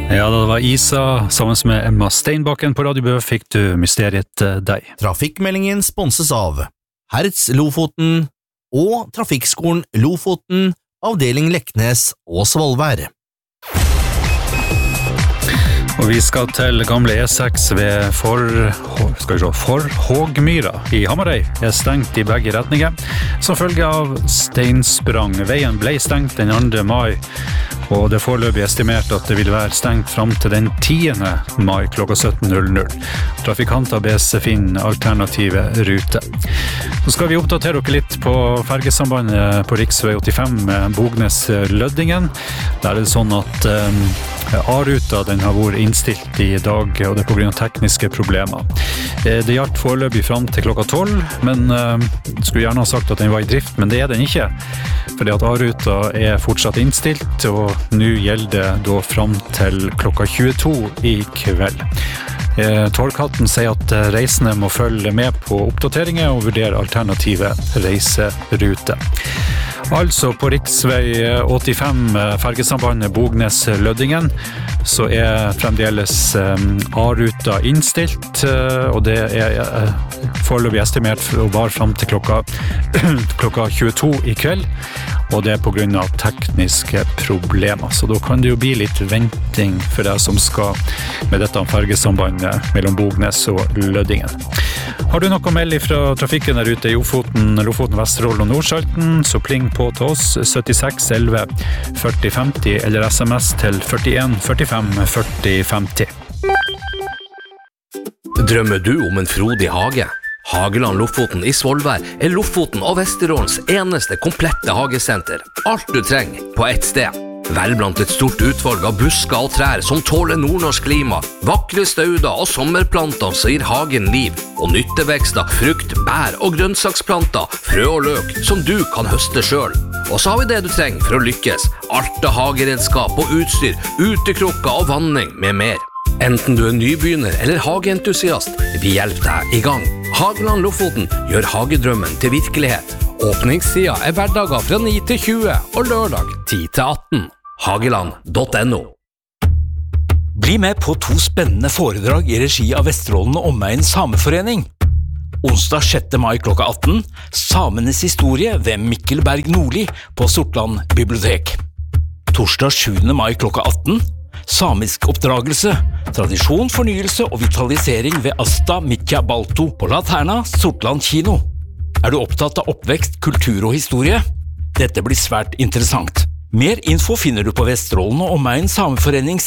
Ja, det var Isa, sammen med Emma Steinbakken på Radio Bø fikk du Mysteriet deg. Trafikkmeldingen sponses av Hertz Lofoten og Trafikkskolen Lofoten, avdeling Leknes og Svolvær. Og vi skal til gamle E6 ved Forhågmyra i Hamarøy. Stengt i begge retninger, som følge av steinsprang. Veien ble stengt den 2. mai, og det foreløpig estimert at det vil være stengt frem til den 10. mai klokka 17.00. Trafikanter bes finne alternative ruter. Så skal vi oppdatere dere litt på fergesambandet på riksvei 85 Bognes-Løddingen. Der er det sånn at A-ruta den har vært innstilt i dag, og det er på grunn av tekniske problemer. Det gjaldt foreløpig frem til klokka 12, men skulle gjerne ha sagt at den var i drift, men det er den ikke, fordi at A-ruta er fortsatt innstilt, og nå gjelder det da frem til klokka 22 i kveld. Torghatten sier at reisende må følge med på oppdateringer og vurdere alternative reiseruter. Altså på riksvei 85 fergesambandet Bognes-Løddingen så er fremdeles A-ruta innstilt, og det er foreløpig estimert å vare frem til klokka 22 i kveld, og det er på grunn av tekniske problemer. Så da kan det jo bli litt venting for deg som skal med dette fergesambandet mellom Bognes og Løddingen. Har du noe å melde fra trafikken der ute i Lofoten, Vesterålen og Nordsalten, så pling på til oss 76 11 40 50 eller SMS til 41 45 40 50. Drømmer du om en frodig hage? Hageland Lofoten i Svolvær er Lofoten og Vesterålens eneste komplette hagesenter. Alt du trenger på ett sted. Vel blant et stort utvalg av busker og trær som tåler nordnorsk klima, vakre stauder og sommerplanter som gir hagen liv, og nyttevekster, frukt, bær og grønnsaksplanter, frø og løk som du kan høste selv. Og så har vi det du trenger for å lykkes. Alt av hageredskap og utstyr, utekrukker og vanning med mer. Enten du er nybegynner eller hageentusiast, vi hjelper deg i gang. Hageland Lofoten gjør hagedrømmen til virkelighet. Åpningstida er hverdager fra 9 til 20 og lørdag 10 til 18. Hageland.no. Bli med på 2 spennende foredrag i regi av Vesterålen og Omegn Sameforening. Onsdag 6. mai klokka 18, Samenes historie ved Mikkel Berg Nordli på Sortland bibliotek. Torsdag 7. mai klokka 18, Samisk oppdragelse, tradisjon, fornyelse og vitalisering ved Asta Mitja Balto på Laterna, Sortland kino. Er du opptatt av oppvekst, kultur og historie? Dette blir svært interessant. Mer info finner du på Vesterålen og Omegn Sameforenings